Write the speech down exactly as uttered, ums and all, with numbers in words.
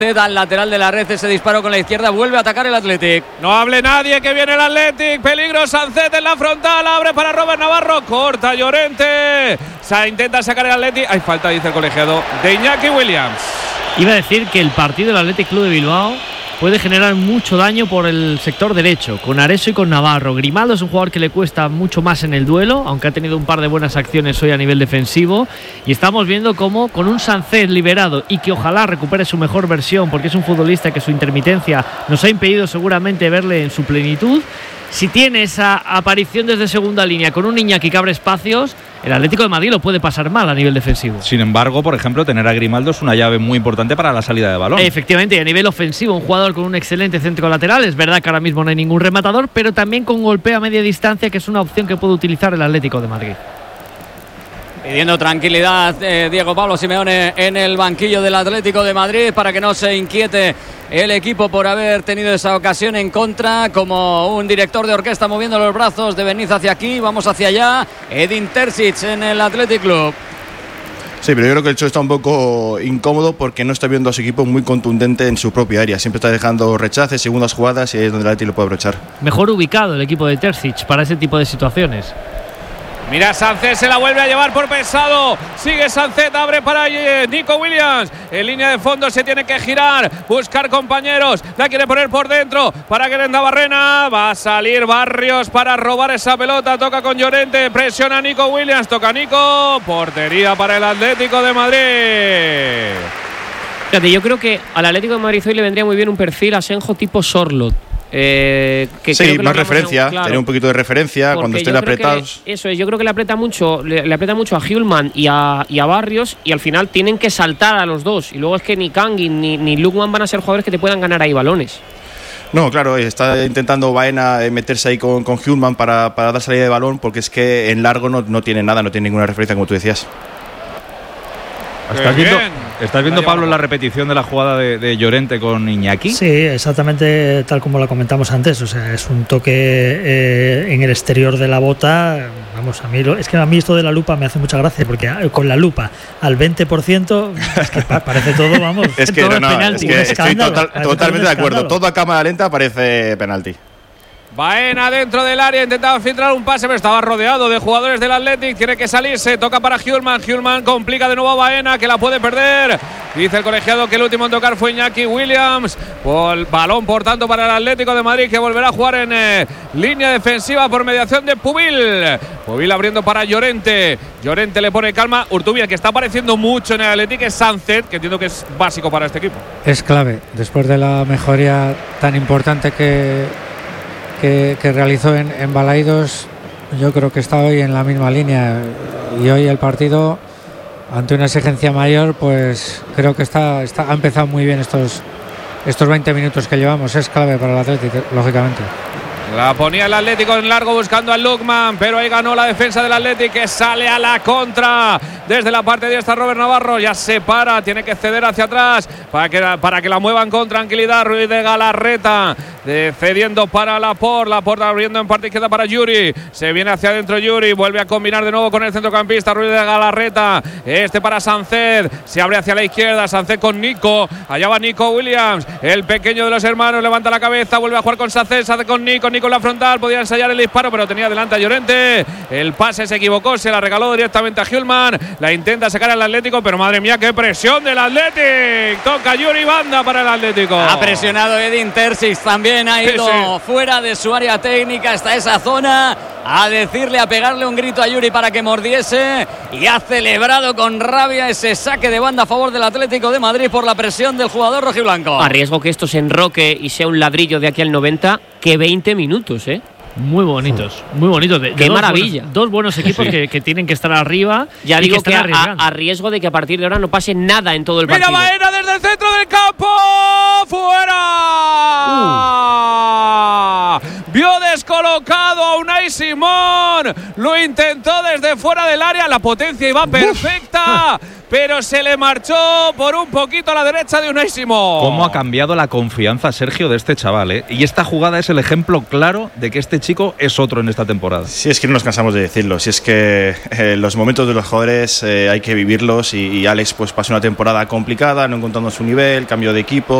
al lateral de la red, ese disparo con la izquierda, vuelve a atacar el Athletic. No hable nadie, que viene el Athletic, peligro, Sancet en la frontal, abre para Robert Navarro, corta Llorente, se intenta sacar el Athletic, hay falta, dice el colegiado, de Iñaki Williams. Iba a decir que el partido del Athletic Club de Bilbao puede generar mucho daño por el sector derecho, con Areso y con Navarro. Grimaldo es un jugador que le cuesta mucho más en el duelo, aunque ha tenido un par de buenas acciones hoy a nivel defensivo. Y estamos viendo cómo con un Sancet liberado y que ojalá recupere su mejor versión, porque es un futbolista que su intermitencia nos ha impedido seguramente verle en su plenitud. Si tiene esa aparición desde segunda línea con un Iñaki que abre espacios, el Atlético de Madrid lo puede pasar mal a nivel defensivo. Sin embargo, por ejemplo, tener a Grimaldo es una llave muy importante para la salida de balón. Efectivamente, y a nivel ofensivo, un jugador con un excelente centro lateral. Es verdad que ahora mismo no hay ningún rematador, pero también con golpeo a media distancia, que es una opción que puede utilizar el Atlético de Madrid. Pidiendo tranquilidad eh, Diego Pablo Simeone en el banquillo del Atlético de Madrid para que no se inquiete el equipo por haber tenido esa ocasión en contra, como un director de orquesta moviendo los brazos de venid hacia aquí, vamos hacia allá. Edin Terzic en el Athletic Club. Sí, pero yo creo que el Cholo está un poco incómodo porque no está viendo a su equipo muy contundente en su propia área. Siempre está dejando rechaces, segundas jugadas, y ahí es donde el Atlético lo puede aprovechar. Mejor ubicado el equipo de Terzic para ese tipo de situaciones. Mira, Sancet se la vuelve a llevar por pesado. Sigue Sancet, abre para eh, Nico Williams. En línea de fondo se tiene que girar, buscar compañeros. La quiere poner por dentro para que Barrena. Va a salir Barrios para robar esa pelota. Toca con Llorente, presiona Nico Williams. Toca Nico. Portería para el Atlético de Madrid. Fíjate, yo creo que al Atlético de Madrid hoy le vendría muy bien un perfil Asenjo tipo Sorlot. Eh, que sí, creo que más referencia, claro, tener un poquito de referencia cuando estén apretados. Eso es, yo creo que le aprieta mucho, le, le aprieta mucho a Hjulman y a, y a Barrios, y al final tienen que saltar a los dos. Y luego es que ni Kangin ni, ni Lukman van a ser jugadores que te puedan ganar ahí balones. No, claro, está intentando Baena meterse ahí con, con Hjulman para, para dar salida de balón, porque es que en largo no, no tiene nada, no tiene ninguna referencia, como tú decías. ¿Estás viendo, ¿estás viendo Pablo, la repetición de la jugada de, de Llorente con Iñaki? Sí, exactamente tal como la comentamos antes. O sea, es un toque eh, en el exterior de la bota. Vamos, a mí lo, es que a mí esto de la lupa me hace mucha gracia, porque con la lupa al veinte por ciento es que parece todo, vamos, es que todo no, no, penalti, es que estoy total, totalmente de acuerdo. Escándalo. Todo a cámara lenta parece penalti. Baena dentro del área, intentaba filtrar un pase, pero estaba rodeado de jugadores del Athletic. Tiene que salirse, toca para Hjulman. Hjulman complica de nuevo a Baena, que la puede perder. Dice el colegiado que el último en tocar fue Iñaki Williams. Por balón, por tanto, para el Atlético de Madrid, que volverá a jugar en eh, línea defensiva por mediación de Pubil. Pubil abriendo para Llorente. Llorente le pone calma. Urtubia, que está apareciendo mucho en el Athletic, es Sancet, que entiendo que es básico para este equipo. Es clave, después de la mejoría tan importante que Que, que realizó en, en Balaidos, yo creo que está hoy en la misma línea, y hoy el partido, ante una exigencia mayor, pues creo que está, está ha empezado muy bien estos, estos veinte minutos que llevamos. Es clave para el Atlético, lógicamente. La ponía el Atlético en largo buscando al Lukman, pero ahí ganó la defensa del Atlético, que sale a la contra desde la parte de esta. Robert Navarro ya se para, tiene que ceder hacia atrás para que, para que la muevan con tranquilidad. Ruiz de Galarreta de, cediendo para Laporte, Laporte abriendo en parte izquierda para Yuri, se viene hacia adentro Yuri, vuelve a combinar de nuevo con el centrocampista Ruiz de Galarreta, este para Sancet, se abre hacia la izquierda, Sancet con Nico, allá va Nico Williams, el pequeño de los hermanos, levanta la cabeza, vuelve a jugar con Sancet, Sancet con Nico, Nico en la frontal, podía ensayar el disparo, pero tenía delante a Llorente, el pase se equivocó, se la regaló directamente a Hjulman, la intenta sacar al Atlético, pero madre mía, qué presión del Atlético, toca Yuri, banda para el Atlético. Ha presionado Edin Terzic, también ha ido sí, sí. fuera de su área técnica hasta esa zona, a decirle, a pegarle un grito a Yuri para que mordiese, y ha celebrado con rabia ese saque de banda a favor del Atlético de Madrid por la presión del jugador rojiblanco. A riesgo que esto se enroque y sea un ladrillo de aquí al noventa, que veinte minutos, ¿eh? Muy bonitos, muy bonitos. De, de ¡Qué dos maravilla! Buenos, dos buenos equipos sí. que, que tienen que estar arriba. Ya y digo que, que están a, a, a riesgo de que a partir de ahora no pase nada en todo el Mira partido. ¡Mira Baena desde el centro del campo! ¡Fuera! Uh. Vio descolocado a Unai Simón. Lo intentó desde fuera del área. La potencia iba perfecta, pero se le marchó por un poquito a la derecha de Unai Simón. ¿Cómo ha cambiado la confianza, Sergio, de este chaval, eh? Y esta jugada es el ejemplo claro de que este chico es otro en esta temporada. Sí, es que no nos cansamos de decirlo. Si es que eh, los momentos de los jugadores eh, hay que vivirlos y, y Alex pues pasó una temporada complicada, no encontrando su nivel, cambio de equipo.